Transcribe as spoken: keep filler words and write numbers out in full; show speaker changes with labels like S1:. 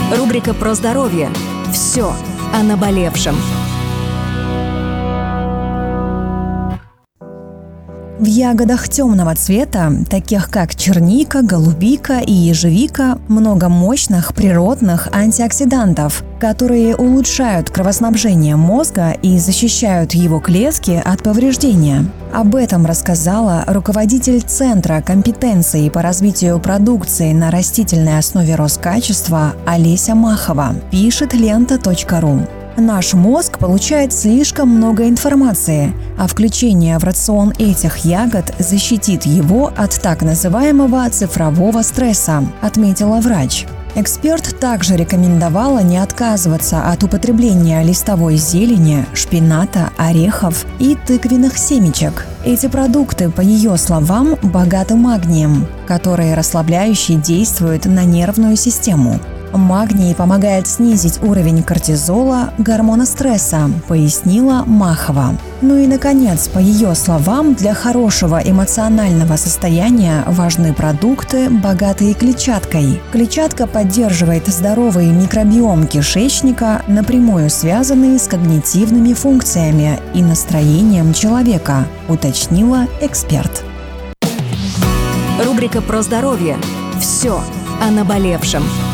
S1: Рубрика про здоровье. Все о наболевшем.
S2: В ягодах темного цвета, таких как черника, голубика и ежевика, много мощных природных антиоксидантов, которые улучшают кровоснабжение мозга и защищают его клетки от повреждения. Об этом рассказала руководитель Центра компетенции по развитию продукции на растительной основе Роскачества Олеся Махова, пишет лента точка ру. Наш мозг получает слишком много информации, а включение в рацион этих ягод защитит его от так называемого цифрового стресса, отметила врач. Эксперт также рекомендовала не отказываться от употребления листовой зелени, шпината, орехов и тыквенных семечек. Эти продукты, по ее словам, богаты магнием, который расслабляюще действует на нервную систему. Магний помогает снизить уровень кортизола, гормона стресса, пояснила Махова. Ну и, наконец, по ее словам, для хорошего эмоционального состояния важны продукты, богатые клетчаткой. Клетчатка поддерживает здоровый микробиом кишечника, напрямую связанный с когнитивными функциями и настроением человека, уточнила эксперт.
S1: Рубрика про здоровье. Все о наболевшем.